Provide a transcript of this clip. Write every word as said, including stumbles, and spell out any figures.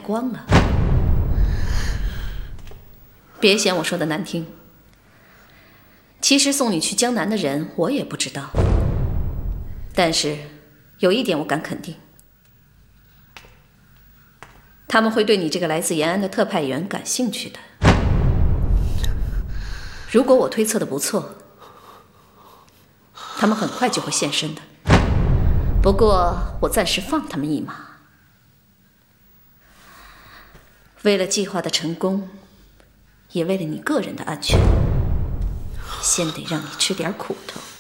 光了。别嫌我说的难听，其实送你去江南的人我也不知道，但是有一点我敢肯定，他们会对你这个来自延安的特派员感兴趣的。如果我推测的不错，他们很快就会现身的。不过我暂时放他们一马，为了计划的成功，也为了你个人的安全，先得让你吃点苦头。